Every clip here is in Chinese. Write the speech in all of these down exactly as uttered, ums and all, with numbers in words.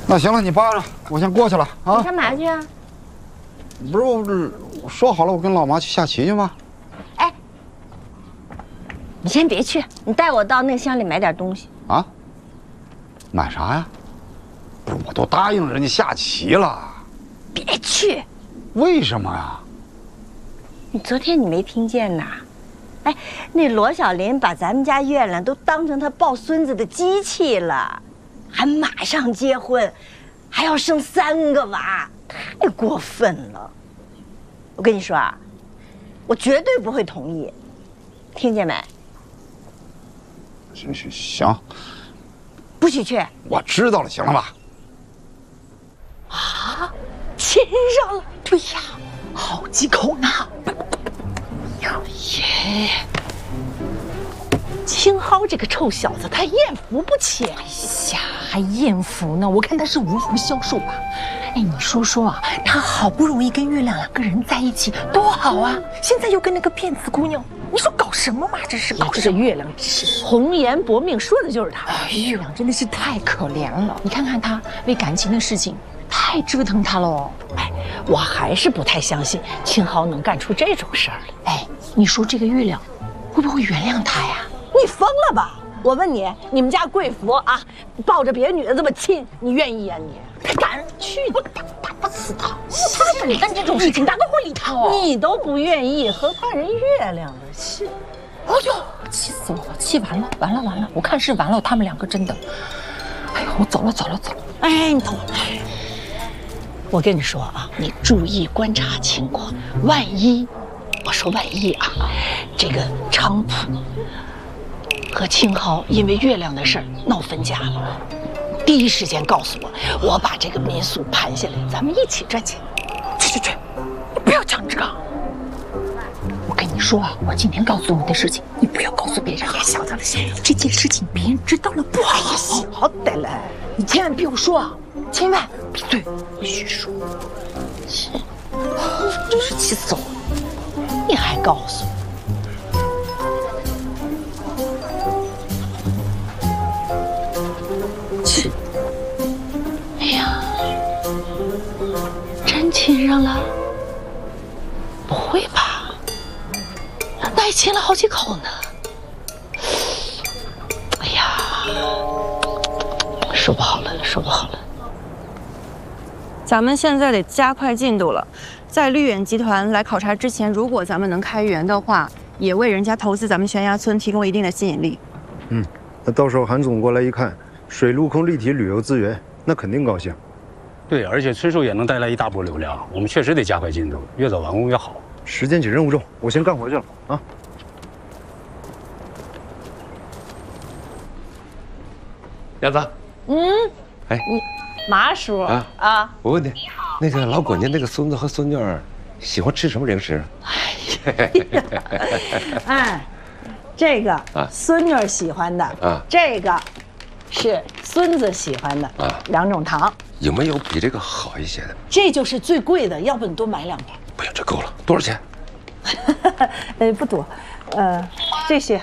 那行了，你扒着，我先过去了啊。 你干嘛去啊？ 不是我我说好了，我跟老妈去下棋去吗？ 哎，你先别去，你带我到那个乡里买点东西。 啊？买啥呀？不是，我都答应人家下棋了。 别去。 为什么呀？ 你昨天你没听见呐？哎，那罗小林把咱们家月亮都当成他抱孙子的机器了，还马上结婚，还要生三个娃，太过分了！我跟你说啊，我绝对不会同意，听见没？ 行行行， 不许去！ 我知道了，行了吧？ 啊，亲上了！对呀，好几口呢。耶！青蒿这个臭小子，他艳福不浅。哎呀，还艳福呢？我看他是无福消受吧。哎，你说说啊，他好不容易跟月亮两个人在一起，多好啊！现在又跟那个骗子姑娘，你说搞什么嘛？这是搞什么？月亮是红颜薄命，说的就是他。哎，月亮真的是太可怜了。你看看他为感情的事情，太折腾他了哦。哎，我还是不太相信青蒿能干出这种事儿来。哎，你说这个月亮会不会原谅他呀？ 你疯了吧！我问你，你们家贵妇啊，抱着别的女的这么亲，你愿意呀、啊？你他敢去？我打打不死他！他敢干这种事情，哪个会理他哦？你都不愿意，何况人月亮的事？ 哎呦，气死我了！气完了，完了完了！我看是完了，他们两个真的。哎呦，我走了走了走了。 哎，你等我。我跟你说啊，你注意观察情况，万一，我说万一啊，这个昌普和青蒿因为月亮的事儿闹分家了，第一时间告诉我，我把这个民宿盘下来，咱们一起赚钱。 去去去，你不要讲这个。我跟你说啊，我今天告诉你的事情，你不要告诉别人。哎，小子了，小子，这件事情别人知道了不好。 好歹了， 你千万别有说啊，千万闭嘴，不许说。 是， 真是气死我了！ 你还告诉我？ 去！ 哎呀，真亲上了？不会吧？那还亲了好几口呢。哎呀，说不好了，说不好了。 咱们现在得加快进度了，在绿远集团来考察之前，如果咱们能开源的话，也为人家投资咱们悬崖村提供一定的吸引力。 嗯，那到时候韩总过来一看，水陆空立体旅游资源，那肯定高兴。 对，而且催售也能带来一大波流量，我们确实得加快进度，越早完工越好。 时间紧，任务重，我先干活去了啊。 鸭子， 嗯， 哎， 马叔啊啊， 我问你，那个老管家那个孙子和孙女儿喜欢吃什么零食？ 哎，这个啊孙女儿喜欢的啊， 这个是孙子喜欢的啊， 两种糖。 有没有比这个好一些的？ 这就是最贵的，要不你多买两包。 不行，这够了，多少钱？ 呃，不多，呃，这些。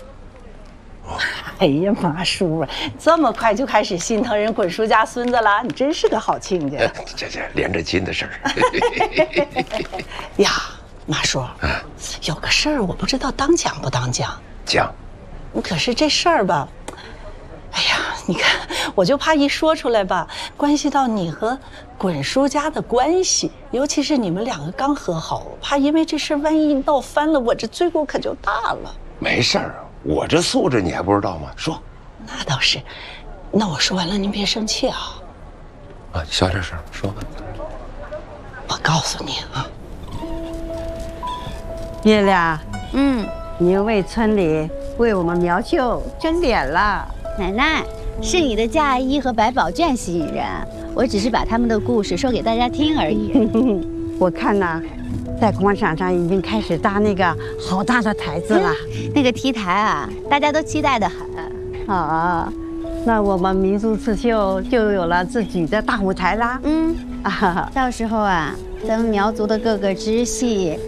哎呀，马叔啊，这么快就开始心疼人滚叔家孙子了，你真是个好亲家。 这这连着亲的事儿。 呀，马叔，有个事儿我不知道当讲不当讲。 讲。 可是这事儿吧，哎呀，你看，我就怕一说出来吧，关系到你和滚叔家的关系，尤其是你们两个刚和好，我怕因为这事万一闹翻了，我这罪过可就大了。 没事儿，我这素质你还不知道吗？说。 那倒是，那我说完了您别生气啊。 啊，小点声说吧。 我告诉你啊， 月亮， 嗯， 你又为村里为我们苗绣争脸了。 奶奶，是你的嫁衣和百宝卷吸引人，我只是把他们的故事说给大家听而已。 我看呐，在广场上已经开始搭那个好大的台子了。 嗯、那个 T 台啊，大家都期待得很。 啊，那我们民族刺绣就有了自己的大舞台啦。 嗯，啊，到时候啊，咱们苗族的各个支系